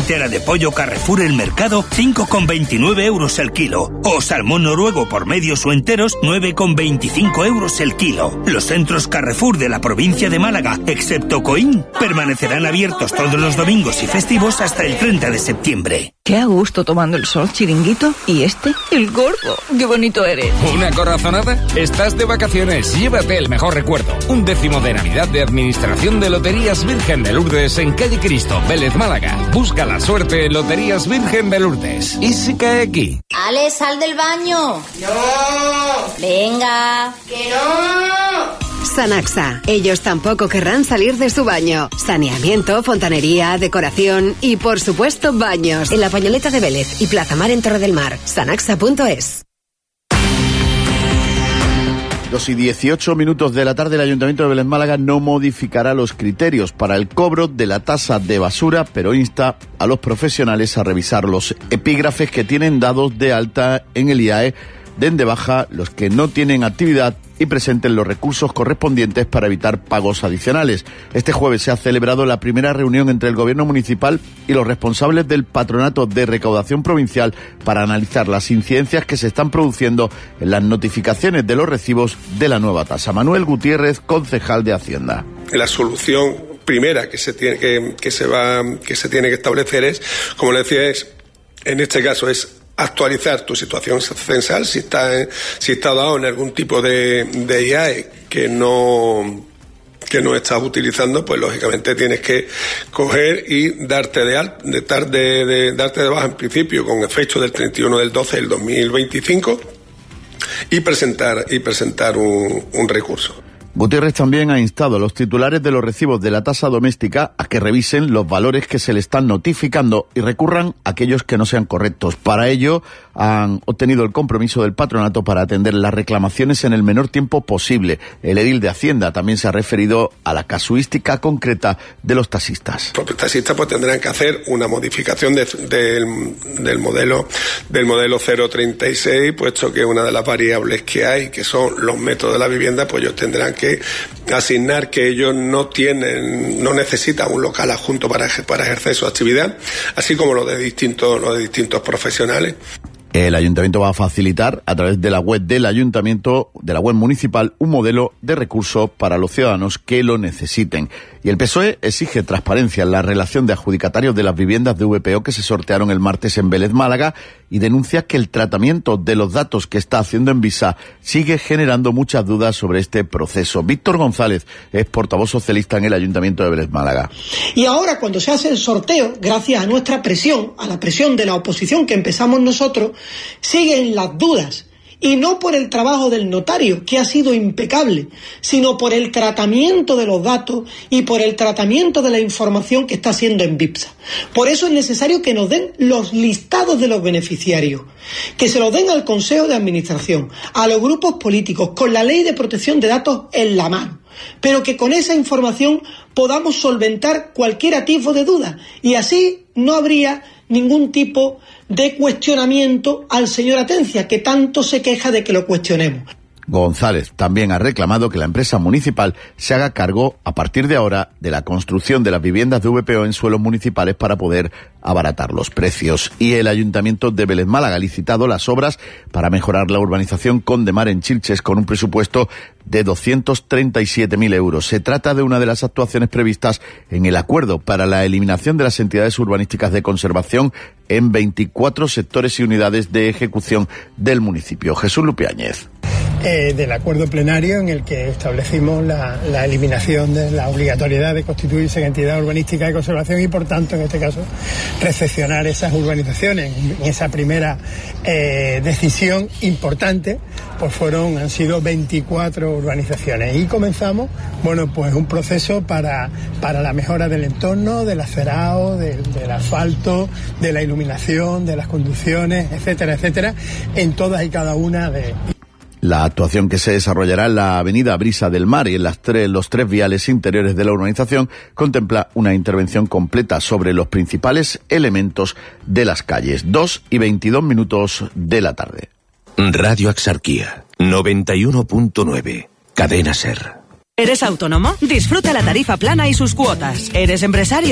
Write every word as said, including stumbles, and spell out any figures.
entera de pollo Carrefour El Mercado, cinco con veintinueve euros el kilo. O salmón noruego por medios o enteros, nueve con veinticinco euros el kilo. Los centros Carrefour de la provincia de Málaga, excepto Coín, permanecerán abiertos todos los domingos y festivos hasta el treinta de septiembre. Qué a gusto tomando el sol, Chiringuito. ¿Y este? El gordo. Qué bonito eres. ¿Una corazonada? Estás de vacaciones. Llévate el mejor recuerdo. Un décimo de Navidad de Administración de Loterías Virgen de Lourdes en calle Cristo, Vélez, Málaga. Busca la suerte en Loterías Virgen de Lourdes. ¿Y si cae aquí? Ale, sal del baño. No. Venga. Que no. Sanaxa. Ellos tampoco querrán salir de su baño. Saneamiento, fontanería, decoración y, por supuesto, baños. En la Pañoleta de Vélez y Plaza Mar en Torre del Mar. Sanaxa punto es. Dos y dieciocho minutos de la tarde, el Ayuntamiento de Vélez Málaga no modificará los criterios para el cobro de la tasa de basura, pero insta a los profesionales a revisar los epígrafes que tienen dados de alta en el I A E, den de baja los que no tienen actividad y presenten los recursos correspondientes para evitar pagos adicionales. Este jueves se ha celebrado la primera reunión entre el Gobierno municipal y los responsables del Patronato de Recaudación Provincial para analizar las incidencias que se están produciendo en las notificaciones de los recibos de la nueva tasa. Manuel Gutiérrez, concejal de Hacienda. La solución primera que se tiene que, que se va que se tiene que establecer es, como le decía, es en este caso es actualizar tu situación censal, si está, si está dado en algún tipo de, de I A E que no, que no estás utilizando, pues lógicamente tienes que coger y darte de, al, de, de, de darte de baja en principio con efecto del treinta y uno del doce del dos mil veinticinco y presentar, y presentar un, un recurso. Gutiérrez también ha instado a los titulares de los recibos de la tasa doméstica a que revisen los valores que se le están notificando y recurran a aquellos que no sean correctos. Para ello, han obtenido el compromiso del patronato para atender las reclamaciones en el menor tiempo posible. El edil de Hacienda también se ha referido a la casuística concreta de los taxistas. Los taxistas pues tendrán que hacer una modificación de, de, del modelo del modelo cero treinta y seis, puesto que una de las variables que hay, que son los métodos de la vivienda, pues ellos tendrán que asignar que ellos no tienen, no necesitan un local adjunto para, para ejercer su actividad, así como lo de distintos, lo de distintos profesionales. El Ayuntamiento va a facilitar a través de la web del Ayuntamiento, de la web municipal, un modelo de recursos para los ciudadanos que lo necesiten. Y el P S O E exige transparencia en la relación de adjudicatarios de las viviendas de V P O que se sortearon el martes en Vélez, Málaga, y denuncia que el tratamiento de los datos que está haciendo Envisa sigue generando muchas dudas sobre este proceso. Víctor González es portavoz socialista en el Ayuntamiento de Vélez, Málaga. Y ahora, cuando se hace el sorteo, gracias a nuestra presión, a la presión de la oposición que empezamos nosotros, siguen las dudas. Y no por el trabajo del notario, que ha sido impecable, sino por el tratamiento de los datos y por el tratamiento de la información que está haciendo Envisa. Por eso es necesario que nos den los listados de los beneficiarios, que se los den al Consejo de Administración, a los grupos políticos, con la Ley de Protección de Datos en la mano, pero que con esa información podamos solventar cualquier atisbo de duda y así no habría ningún tipo de cuestionamiento al señor Atencia, que tanto se queja de que lo cuestionemos. González también ha reclamado que la empresa municipal se haga cargo, a partir de ahora, de la construcción de las viviendas de V P O en suelos municipales para poder abaratar los precios. Y el Ayuntamiento de Vélez, Málaga, ha licitado las obras para mejorar la urbanización Condemar en Chilches con un presupuesto de doscientos treinta y siete mil euros. Se trata de una de las actuaciones previstas en el acuerdo para la eliminación de las entidades urbanísticas de conservación en veinticuatro sectores y unidades de ejecución del municipio. Jesús Lupiáñez. Eh, del acuerdo plenario en el que establecimos la, la eliminación de la obligatoriedad de constituirse en entidad urbanística de conservación y, por tanto, en este caso, recepcionar esas urbanizaciones. En esa primera eh, decisión importante, pues fueron, han sido veinticuatro urbanizaciones y comenzamos, bueno, pues un proceso para, para la mejora del entorno, del acerado, del, del asfalto, de la iluminación, de las conducciones, etcétera, etcétera, en todas y cada una de... La actuación, que se desarrollará en la avenida Brisa del Mar y en las tres, los tres viales interiores de la urbanización, contempla una intervención completa sobre los principales elementos de las calles. Dos y veintidós minutos de la tarde. Radio Axarquía, noventa y uno punto nueve, Cadena SER. ¿Eres autónomo? Disfruta la tarifa plana y sus cuotas. ¿Eres empresario?